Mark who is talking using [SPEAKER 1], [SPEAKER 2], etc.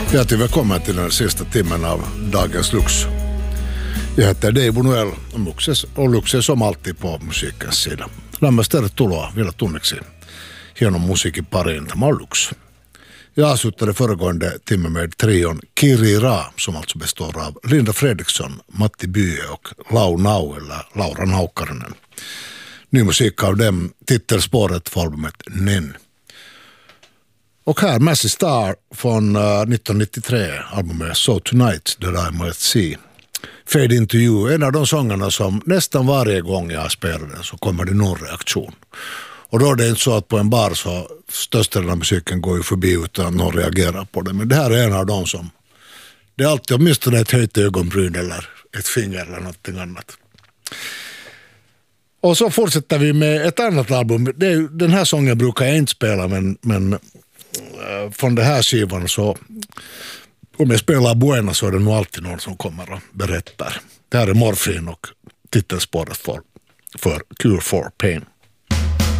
[SPEAKER 1] Hjärtligt välkommen till den sista timmen av dagens Lux. Jag heter Dave Bunuel och Lux är som alltid på musikens sida. Lämmäs tervetuloa vielä tunniksi hienon musiikin pariin. Tämä on Lux. Jag avslutade föregående timme med trion Kiri Ra, som alltså består av Linda Fredriksson, Matti Bye och Lau Nau eller Laura Naukkarinen. Ny musik av dem, titelspåret för albumet Nen. Och här Massive Star från 1993, albumet So Tonight That I Might See. Fade Into You, en av de sångerna som nästan varje gång jag spelar den så kommer det någon reaktion. Och då är det inte så att på en bar så största delen av musiken går ju förbi utan någon reagerar på det. Men det här är en av de som, det är alltid åtminstone ett höjt ögonbryn eller ett finger eller någonting annat. Och så fortsätter vi med ett annat album. Den här sången brukar jag inte spela men från det här skivan så om jag spelar Buena så är det nog alltid någon som kommer och berättar. Det här är Morfin och titelspåret för Cure for Pain.